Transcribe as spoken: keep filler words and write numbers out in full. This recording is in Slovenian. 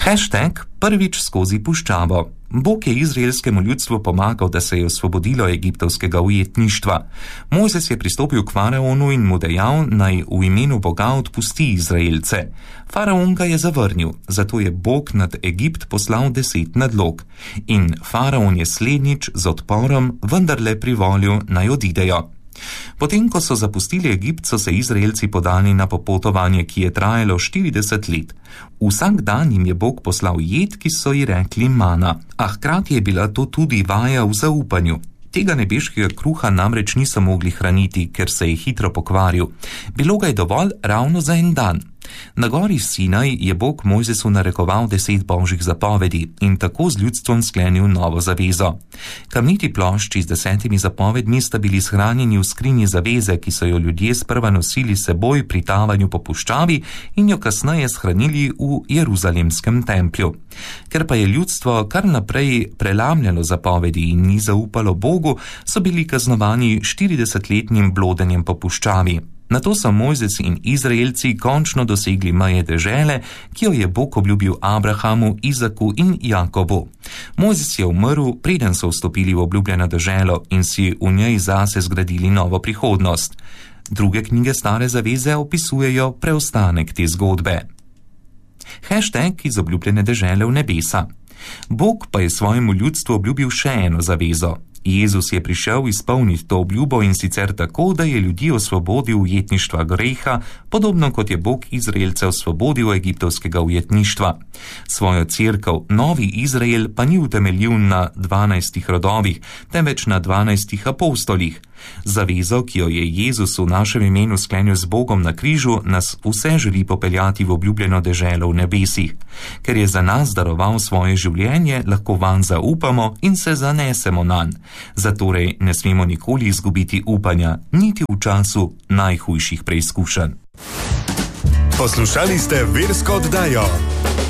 Hashtag prvič skozi puščavo. Bog je izraelskemu ljudstvu pomagal, da se je osvobodilo egiptovskega ujetništva. Mojzes je pristopil k faraonu in mu dejal, naj v imenu Boga odpusti Izraelce. Faraon ga je zavrnil, zato je Bog nad Egipt poslal deset nadlog. In faraon je slednjič z odporom vendarle privolil, naj odidejo. Potem, ko so zapustili Egipt, so se Izraelci podali na popotovanje, ki je trajalo štirideset let. Vsak dan jim je Bog poslal jed, ki so ji rekli mana, a hkrati je bila to tudi vaja v zaupanju. Tega nebeškega kruha namreč niso mogli hraniti, ker se je hitro pokvaril. Bilo ga je dovolj ravno za en dan. Na gori Sinaj je Bog Mojzesu narekoval deset božjih zapovedi in tako z ljudstvom sklenil novo zavezo. Kamniti plošči z desetimi zapovedmi sta bili shranjeni v skrinji zaveze, ki so jo ljudje sprva nosili seboj pri tavanju po puščavi in jo kasneje shranili v Jeruzalemskem templju. Ker pa je ljudstvo kar naprej prelamljalo zapovedi in ni zaupalo Bogu, so bili kaznovani štiridesetletnim blodenjem po puščavi. Nato so Mojzes in Izraelci končno dosegli meje dežele, ki jo je Bog obljubil Abrahamu, Izaku in Jakobu. Mojzes je umrl, preden so vstopili v obljubljeno deželo in si v njej zase zgradili novo prihodnost. Druge knjige Stare zaveze opisujejo preostanek te zgodbe. Hashtag iz obljubljene dežele v nebesa. Bog pa je svojemu ljudstvu obljubil še eno zavezo. Jezus je prišel izpolniti to obljubo in sicer tako, da je ljudi osvobodil ujetništva greha, podobno kot je Bog Izraelce osvobodil egiptovskega ujetništva. Svojo cerkev, novi Izrael, pa ni utemeljil na dvanajstih rodovih, temveč na dvanajstih apostolih. Zavezo, ki jo je Jezus v našem imenu sklenil z Bogom na križu, nas vse želi popeljati v obljubljeno deželo v nebesih. Ker je za nas daroval svoje življenje, lahko vanj zaupamo in se zanesemo nanj. Zatorej ne smemo nikoli izgubiti upanja, niti v času najhujših preizkušenj. Poslušali ste versko oddajo